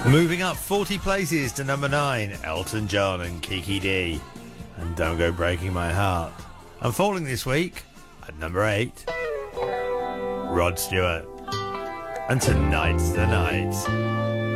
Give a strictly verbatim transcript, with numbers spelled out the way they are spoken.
Moving up forty places to number nine, Elton John and Kiki D. And Don't Go Breaking My Heart. And falling this week, at number eight, Rod Stewart. And Tonight's the Night.